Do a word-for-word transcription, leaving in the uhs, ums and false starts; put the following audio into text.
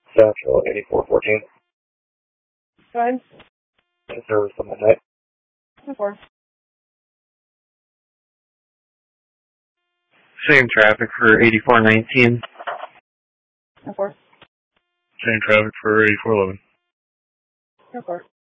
Central eighty-four fourteen. Go ahead. Service on midnight. four. Same traffic for eighty-four nineteen. four. Same traffic for eighty-four eleven. four.